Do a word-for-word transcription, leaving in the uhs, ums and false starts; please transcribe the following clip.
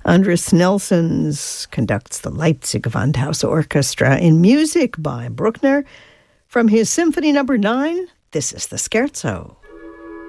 Andris Nelsons conducts the Leipzig Gewandhaus Orchestra in music by Bruckner. From his Symphony Number nine, this is the Scherzo.